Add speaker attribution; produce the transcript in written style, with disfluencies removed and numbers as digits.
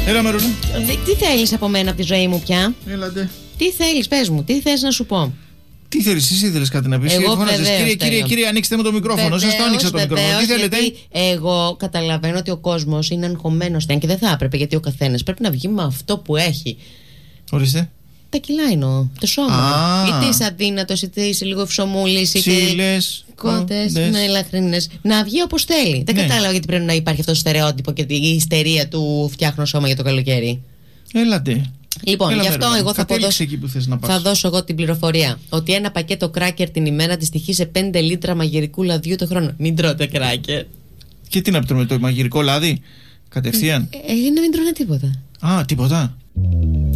Speaker 1: Έλα, Μαρούλα.
Speaker 2: Τι θέλεις από μένα από τη ζωή μου πια?
Speaker 1: Έλατε.
Speaker 2: Τι θέλεις, πες μου, τι θες να σου πω?
Speaker 1: Τι θέλεις, εσύ ήθελες κάτι να πεις?
Speaker 2: Εγώ
Speaker 1: Κύριε, ανοίξτε μου το μικρόφωνο. Σας το άνοιξα το μικρόφωνο. Τι θέλετε?
Speaker 2: Εγώ καταλαβαίνω ότι ο κόσμος είναι αγχωμένος και δεν θα έπρεπε, γιατί ο καθένας πρέπει να βγει με αυτό που έχει.
Speaker 1: Ορίστε.
Speaker 2: Τα κιλά εννοώ, το σώμα. Είτε είσαι αδύνατος, είτε είσαι λίγο ευσομούλης, είτε κότες, με ελαχρινές. Να βγει όπως θέλει. Δεν κατάλαβα γιατί πρέπει να υπάρχει αυτό το στερεότυπο και η ιστερία του φτιάχνω σώμα για το καλοκαίρι.
Speaker 1: Έλατε.
Speaker 2: Λοιπόν, γι' αυτό εγώ
Speaker 1: θα
Speaker 2: δώσω εγώ την πληροφορία ότι ένα πακέτο κράκερ την ημέρα αντιστοιχεί σε 5 λίτρα μαγειρικού λαδιού το χρόνο. Μην τρώτε κράκερ.
Speaker 1: Και τι να τρώμε, το μαγειρικό λάδι? Κατευθείαν.
Speaker 2: Να μην τρώνε τίποτα.
Speaker 1: Τίποτα.